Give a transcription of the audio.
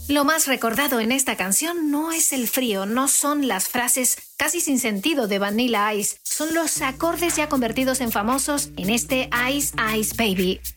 Lo más recordado en esta canción no es el frío, no son las frases casi sin sentido de Vanilla Ice, son los acordes ya convertidos en famosos en este Ice Ice Baby.